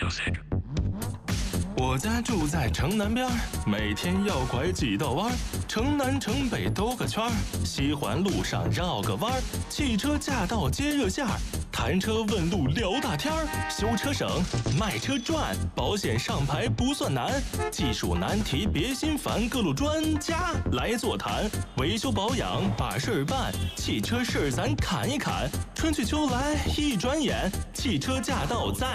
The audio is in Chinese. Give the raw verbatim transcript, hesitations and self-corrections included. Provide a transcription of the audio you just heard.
我家住在城南边，每天要拐几道弯，城南城北兜个圈，西环路上绕个弯，汽车驾到接热线，谈车问路聊大天，修车省，卖车赚，保险上牌不算难，技术难题别心烦，各路专家来座谈，维修保养把事儿办，汽车事儿咱侃一侃，春去秋来一转眼，汽车驾到在